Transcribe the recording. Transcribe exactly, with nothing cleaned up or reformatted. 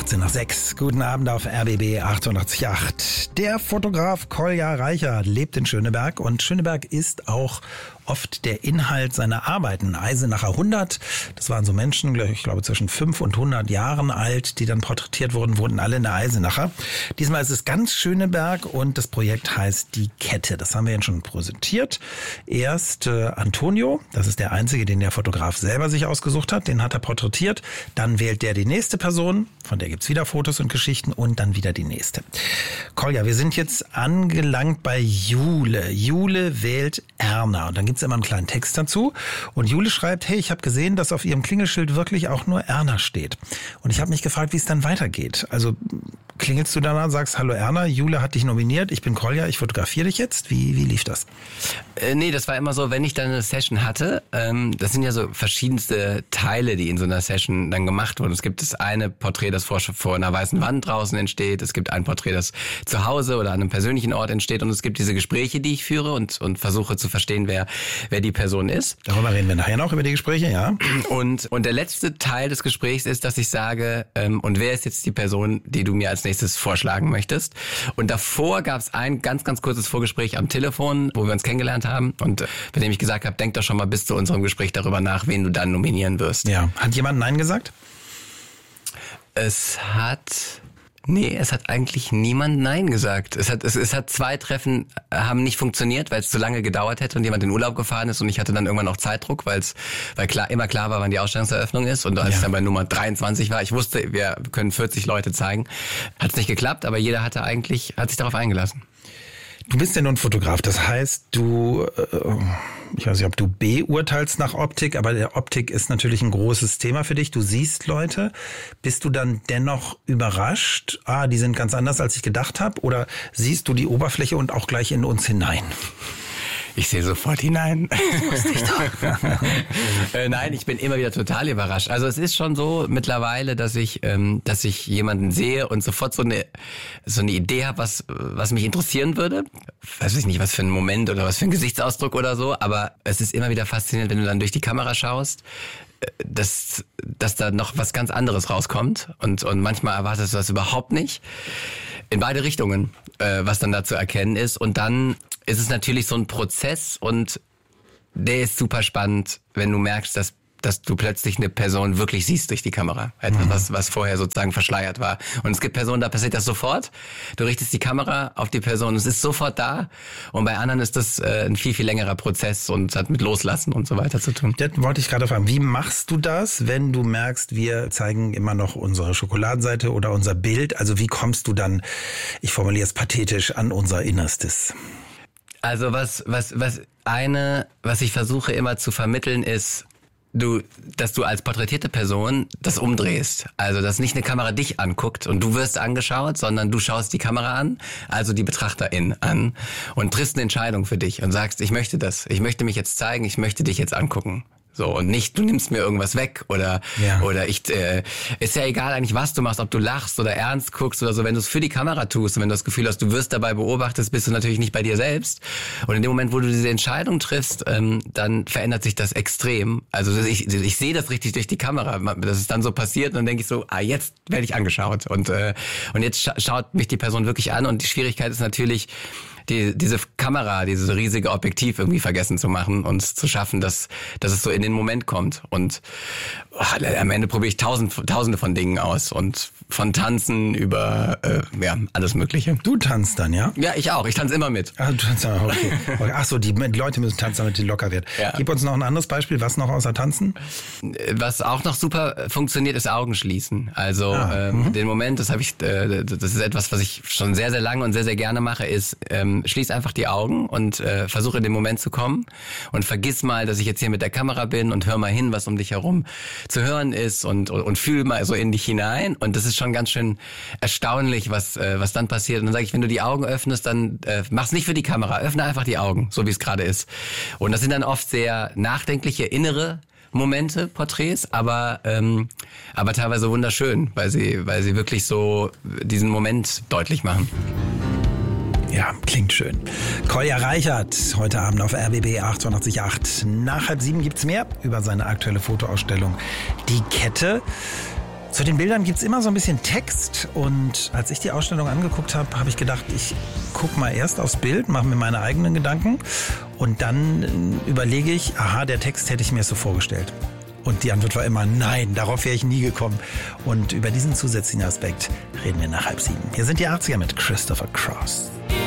achtzehn nach sechs. Guten Abend auf R B B achtundachtzig Komma acht. Der Fotograf Kolja Reichert lebt in Schöneberg und Schöneberg ist auch oft der Inhalt seiner Arbeiten. Eisenacher hundert, das waren so Menschen, ich glaube zwischen fünf und hundert Jahren alt, die dann porträtiert wurden, wurden alle in der Eisenacher. Diesmal ist es ganz Schöneberg und das Projekt heißt Die Kette. Das haben wir Ihnen schon präsentiert. Erst äh, Antonio, das ist der einzige, den der Fotograf selber sich ausgesucht hat, den hat er porträtiert. Dann wählt der die nächste Person, von der gibt's wieder Fotos und Geschichten und dann wieder die nächste. Kolja, wir sind jetzt angelangt bei Jule. Jule wählt Erna und dann gibt's immer einen kleinen Text dazu und Jule schreibt, hey, ich habe gesehen, dass auf ihrem Klingelschild wirklich auch nur Erna steht. Und ich habe mich gefragt, wie es dann weitergeht. Also klingelst du danach, sagst, hallo Erna, Jule hat dich nominiert, ich bin Kolja, ich fotografiere dich jetzt. Wie, wie lief das? Äh, nee, das war immer so, wenn ich dann eine Session hatte, ähm, das sind ja so verschiedenste Teile, die in so einer Session dann gemacht wurden. Es gibt das eine Porträt, das vor, vor einer weißen Wand draußen entsteht, es gibt ein Porträt, das zu Hause oder an einem persönlichen Ort entsteht und es gibt diese Gespräche, die ich führe und, und versuche zu verstehen, wer, wer die Person ist. Darüber reden wir nachher noch, über die Gespräche, ja. Und, und der letzte Teil des Gesprächs ist, dass ich sage, ähm, und wer ist jetzt die Person, die du mir als nächstes vorschlagen möchtest? Und davor gab es ein ganz, ganz kurzes Vorgespräch am Telefon, wo wir uns kennengelernt haben und äh, bei dem ich gesagt habe, denk doch schon mal bis zu unserem Gespräch darüber nach, wen du dann nominieren wirst. Ja. Hat jemand Nein gesagt? Es hat... Nee, es hat eigentlich niemand Nein gesagt. Es hat, es, es hat zwei Treffen haben nicht funktioniert, weil es zu lange gedauert hätte und jemand in Urlaub gefahren ist und ich hatte dann irgendwann auch Zeitdruck, weil es, weil klar, immer klar war, wann die Ausstellungseröffnung ist und als ja. ich dann bei Nummer dreiundzwanzig war, ich wusste, wir können vierzig Leute zeigen, hat es nicht geklappt, aber jeder hatte eigentlich, hat sich darauf eingelassen. Du bist ja nun Fotograf, das heißt, du, ich weiß nicht, ob du beurteilst nach Optik, aber der Optik ist natürlich ein großes Thema für dich. Du siehst Leute, bist du dann dennoch überrascht? Ah, die sind ganz anders, als ich gedacht habe. Oder siehst du die Oberfläche und auch gleich in uns hinein? Ich sehe sofort hinein. Das wusste ich doch. äh, nein, ich bin immer wieder total überrascht. Also es ist schon so mittlerweile, dass ich, ähm, dass ich jemanden sehe und sofort so eine, so eine Idee habe, was, was mich interessieren würde. Weiß ich nicht, was für ein Moment oder was für ein Gesichtsausdruck oder so. Aber es ist immer wieder faszinierend, wenn du dann durch die Kamera schaust, dass, dass da noch was ganz anderes rauskommt. Und, und manchmal erwartest du das überhaupt nicht. In beide Richtungen, äh, was dann da zu erkennen ist. Und dann ist es natürlich so ein Prozess und der ist super spannend, wenn du merkst, dass dass du plötzlich eine Person wirklich siehst durch die Kamera. Etwas, mhm. was, was vorher sozusagen verschleiert war. Und es gibt Personen, da passiert das sofort. Du richtest die Kamera auf die Person, es ist sofort da. Und bei anderen ist das äh, ein viel, viel längerer Prozess und hat mit Loslassen und so weiter zu tun. Das wollte ich gerade fragen. Wie machst du das, wenn du merkst, wir zeigen immer noch unsere Schokoladenseite oder unser Bild? Also wie kommst du dann, ich formuliere es pathetisch, an unser Innerstes? Also was, was, was eine, was ich versuche immer zu vermitteln ist, du, dass du als porträtierte Person das umdrehst. Also, dass nicht eine Kamera dich anguckt und du wirst angeschaut, sondern du schaust die Kamera an, also die Betrachterin an und triffst eine Entscheidung für dich und sagst, ich möchte das, ich möchte mich jetzt zeigen, ich möchte dich jetzt angucken. So, und nicht, du nimmst mir irgendwas weg oder ja. oder ich äh, ist ja egal eigentlich, was du machst, ob du lachst oder ernst guckst oder so, wenn du es für die Kamera tust und wenn du das Gefühl hast, du wirst dabei beobachtet, bist du natürlich nicht bei dir selbst. Und in dem Moment, wo du diese Entscheidung triffst, ähm, dann verändert sich das extrem. Also ich, ich sehe das richtig durch die Kamera, das ist dann so passiert und dann denke ich so, ah, jetzt werde ich angeschaut und äh, und jetzt scha- schaut mich die Person wirklich an und die Schwierigkeit ist natürlich, Die, diese Kamera, dieses riesige Objektiv irgendwie vergessen zu machen und zu schaffen, dass, dass es so in den Moment kommt. Und oh, am Ende probiere ich tausend, tausende von Dingen aus und von Tanzen über äh, ja, alles Mögliche. Du tanzt dann, ja? Ja, ich auch. Ich tanze immer mit. Ach, du tanzt auch, okay. Ach so, die, die Leute müssen tanzen, damit die locker wird. Ja. Gib uns noch ein anderes Beispiel. Was noch außer Tanzen? Was auch noch super funktioniert, ist Augenschließen. Also ah, ähm, den Moment, das habe ich, äh, das ist etwas, was ich schon sehr, sehr lange und sehr, sehr gerne mache, ist ähm, schließ einfach die Augen und äh, versuche in den Moment zu kommen und vergiss mal, dass ich jetzt hier mit der Kamera bin und hör mal hin, was um dich herum zu hören ist und und, und fühl mal so in dich hinein und das ist schon ganz schön erstaunlich, was äh, was dann passiert. Und dann sage ich, wenn du die Augen öffnest, dann äh, mach's nicht für die Kamera, öffne einfach die Augen, so wie es gerade ist. Und das sind dann oft sehr nachdenkliche innere Momente, Porträts, aber ähm, aber teilweise wunderschön, weil sie weil sie wirklich so diesen Moment deutlich machen. Ja, klingt schön. Kolja Reichert, heute Abend auf R B B achtundachtzig Komma acht. Nach halb sieben gibt's mehr über seine aktuelle Fotoausstellung Die Kette. Zu den Bildern gibt's immer so ein bisschen Text und als ich die Ausstellung angeguckt habe, habe ich gedacht, ich gucke mal erst aufs Bild, mache mir meine eigenen Gedanken und dann überlege ich, aha, der Text hätte ich mir so vorgestellt. Und die Antwort war immer, nein, darauf wäre ich nie gekommen. Und über diesen zusätzlichen Aspekt reden wir nach halb sieben. Hier sind die achtziger mit Christopher Cross.